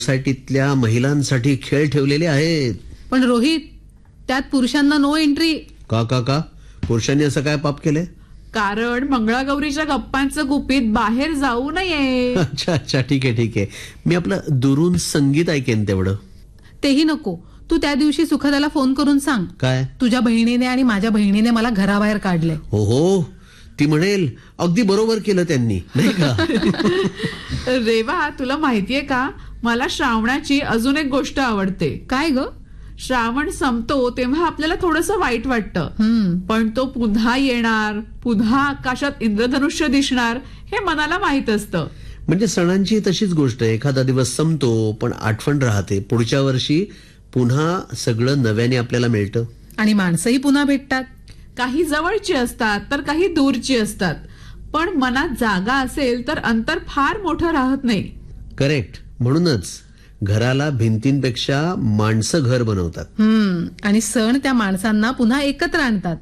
सोसायटीतल्या महिलांसाठी खेळ ठेवलेले आहेत. पण रोहित, त्यात पुरुषांना नो एंट्री. का का का पुरुषांनी असं काय पाप केलंय? कारण मंगळागौरीच्या गप्पांचं गुपित बाहेर जाऊ नये. अच्छा अच्छा, ठीक आहे ठीक आहे. मी आपलं दुरून संगीत ऐकेन तेवढं. तेही नको. तू त्या दिवशी सुखदाला फोन करून सांग, काय तुझ्या बहिणीने आणि माझ्या बहिणीने मला घराबाहेर काढले. हो हो, ती म्हणेल अगदी बरोबर केलं त्यांनी, नाही का? रेवा, तुला माहितीये का, मला श्रावणाची अजून एक गोष्ट आवडते. काय ग? श्रावण संपतो तेव्हा आपल्याला थोडंसं वाईट वाटतं, पण तो पुन्हा येणार, पुन्हा आकाशात इंद्रधनुष्य दिसणार हे मनाला माहित असतं. म्हणजे सणांची तशीच गोष्ट आहे. एखादा दिवस संपतो पण आठवण राहते. पुढच्या वर्षी पुन्हा सगळं नव्याने आपल्याला मिळतं आणि माणसंही पुन्हा भेटतात. काही जवळची असतात तर काही दूरची असतात, पण मनात जागा असेल तर अंतर फार मोठं राहत नाही. करेक्ट. म्हणूनच घराला भिंतींपेक्षा माणसं घर बनवतात. आणि सण त्या माणसांना पुन्हा एकत्र आणतात.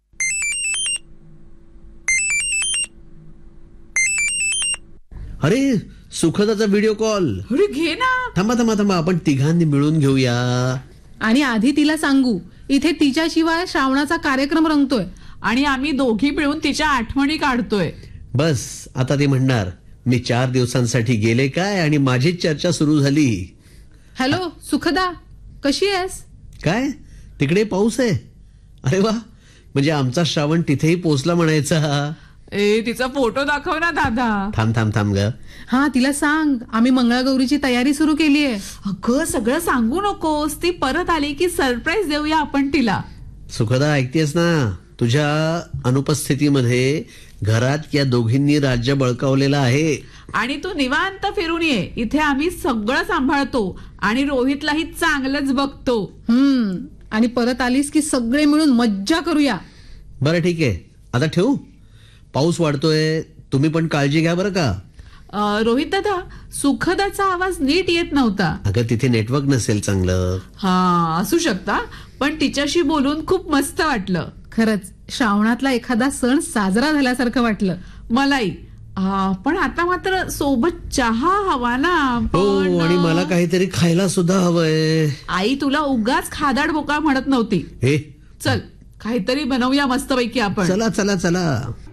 अरे, सुखदाचा व्हिडिओ कॉल. अरे घे ना. थांबा थांबा थांबा, आपण तिघांनी मिळून घेऊया. आणि आधी तिला सांगू, इथे तिच्याशिवाय श्रावणाचा कार्यक्रम रंगतोय आणि आम्ही दोघी मिळून तिच्या आठवणी काढतोय. बस आता ती म्हणणार मी 4 दिवसांसाठी गेले काय, आणि माझीच चर्चा सुरू झाली. हॅलो सुखदा, कशी आहेस? काय तिकडे पाऊस आहे? अरे वा, म्हणजे आमचा श्रावण तिथेही पोहोचला म्हणायचा. तिचा फोटो दाखव ना दादा. थांब थांब थांब ग. हा, तिला सांग आम्ही मंगळागौरीची तयारी सुरू केलीये. अगं, सगळं सांगू नकोस. ती परत आली की सरप्राईज देऊया आपण तिला. सुखदा, ऐकतेस ना? तुझ्या अनुपस्थितीमध्ये घरात या दोघींनी राज्य बळकावलेलं आहे. आणि तू निवांत फिरून ये. इथे आम्ही सगळं सांभाळतो आणि रोहितलाही चांगलंच बघतो. आणि परत आलीस की सगळे मिळून मज्जा करूया. बरं ठीक आहे, आता ठेवू? पाऊस वाढतोय, तुम्ही पण काळजी घ्या बरं का. रोहित दादा, सुखदाचा आवाज नीट येत नव्हता. अगं, तिथे नेटवर्क नसेल चांगलं. हा, असू शकता, पण तिच्याशी बोलून खूप मस्त वाटलं. खरंच श्रावणातला एखादा सण साजरा झाल्यासारखं वाटलं मलाही. पण आता मात्र सोबत चहा हवा ना. हो, आणि मला काहीतरी खायला सुद्धा हवंय. आई तुला उगाच खादाड बोका म्हणत नव्हती. हे चल, काहीतरी बनवूया मस्तपैकी आपण. चला चला चला.